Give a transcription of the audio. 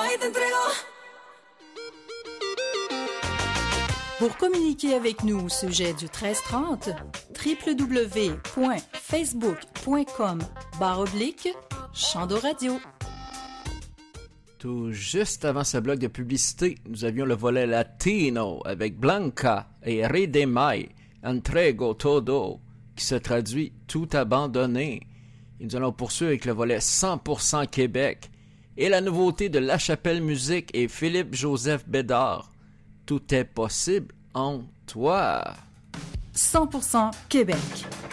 y te entrego. Pour communiquer avec nous au sujet du 1330, www.facebook.com/Chando Radio. Tout juste avant ce bloc de publicité, nous avions le volet latino avec Blanca et Redemay, Entrego Todo, qui se traduit tout abandonné. Et nous allons poursuivre avec le volet 100% Québec et la nouveauté de La Chapelle Musique et Philippe-Joseph Bédard. Tout est possible en toi. 100% Québec.